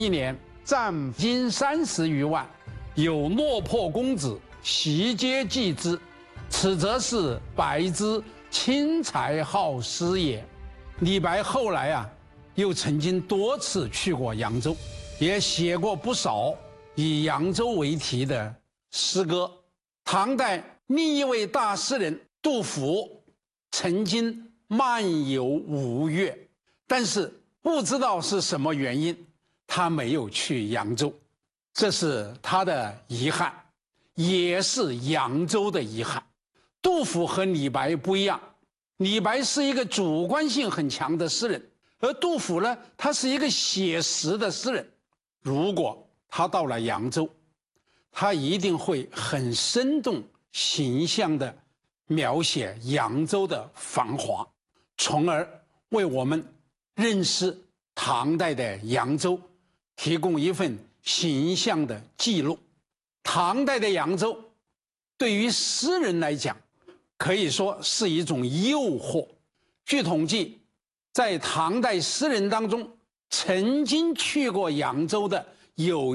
一年占金30余万，有落魄公子袭阶继之，此则是白之轻财好施也。李白后来又曾经多次去过扬州，也写过不少以扬州为题的诗歌。唐代另一位大诗人杜甫曾经漫游吴越，但是不知道是什么原因，他没有去扬州，这是他的遗憾，也是扬州的遗憾。杜甫和李白不一样，李白是一个主观性很强的诗人，而杜甫呢，他是一个写实的诗人。如果他到了扬州，他一定会很生动形象地描写扬州的繁华，从而为我们认识唐代的扬州提供一份形象的记录。唐代的扬州对于诗人来讲，可以说是一种诱惑。据统计，在唐代诗人当中，曾经去过扬州的有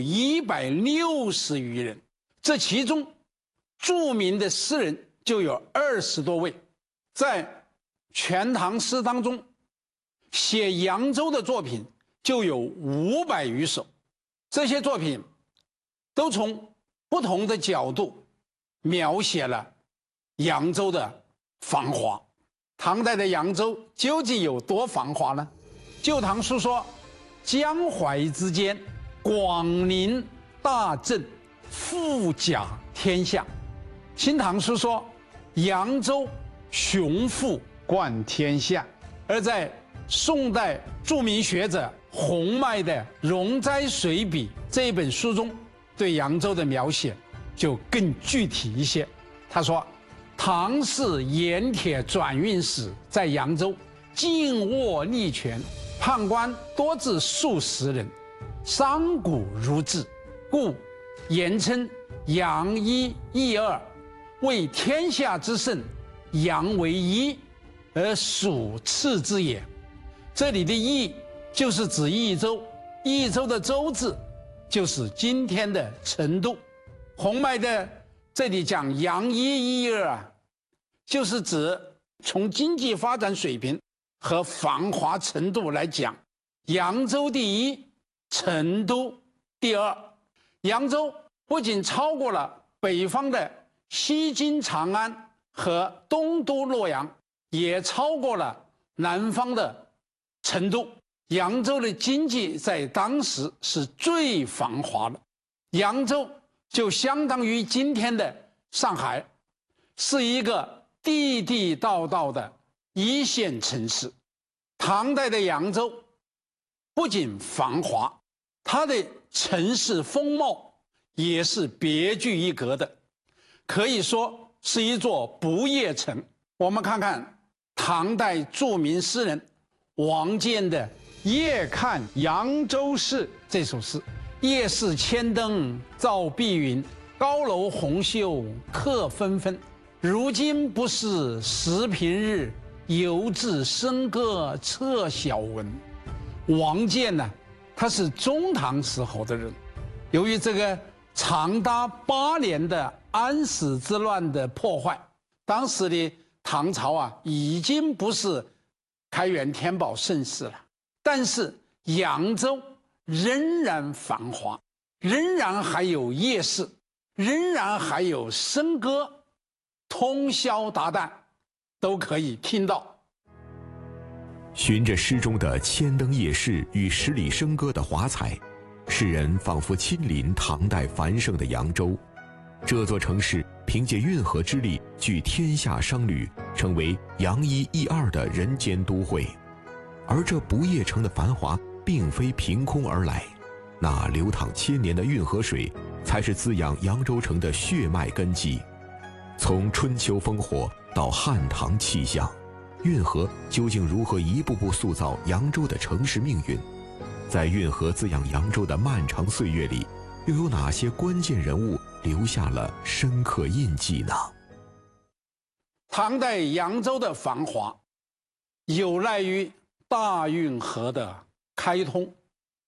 160余人，这其中著名的诗人就有20多位。在《全唐诗》当中，写扬州的作品就有500余首，这些作品都从不同的角度描写了扬州的繁华。唐代的扬州究竟有多繁华呢？《旧唐书》说，江淮之间，广陵大镇，富甲天下。《新唐书》说，扬州雄富冠天下。而在宋代著名学者洪迈的《容斋随笔》这一本书中，对扬州的描写就更具体一些。他说，唐氏盐铁转运使在扬州，尽握利权，判官多至数十人，商贾如治，故言称扬一益二，为天下之盛，扬为一，而蜀次之也。这里的益就是指益州，益州的州字就是今天的成都。洪迈的这里讲扬一益二就是指从经济发展水平和繁华程度来讲，扬州第一，成都第二。扬州不仅超过了北方的西京长安和东都洛阳，也超过了南方的成都。扬州的经济在当时是最繁华的，扬州就相当于今天的上海，是一个地地道道的一线城市。唐代的扬州不仅繁华，它的城市风貌也是别具一格的，可以说是一座不夜城。我们看看唐代著名诗人王建的《夜看扬州市》这首诗：夜市千灯照碧云，高楼红袖客纷纷。如今不是时平日，犹自笙歌彻晓闻。王建呢，他是中唐时候的人，由于这个长达8年的安史之乱的破坏，当时的唐朝已经不是开元天宝盛世了，但是扬州仍然繁华，仍然还有夜市，仍然还有笙歌，通宵达旦都可以听到。 循着诗中的千灯夜市与十里笙歌的华彩，诗人仿佛亲临唐代繁盛的扬州。这座城市凭借运河之力聚天下商旅，成为扬一益二的人间都会。而这不夜城的繁华并非凭空而来，那流淌千年的运河水才是滋养扬州城的血脉根基。从春秋烽火到汉唐气象，运河究竟如何一步步塑造扬州的城市命运？在运河滋养扬州的漫长岁月里，又有哪些关键人物留下了深刻印记呢？ 唐代扬州的繁华有赖于大运河的开通。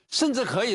甚至可以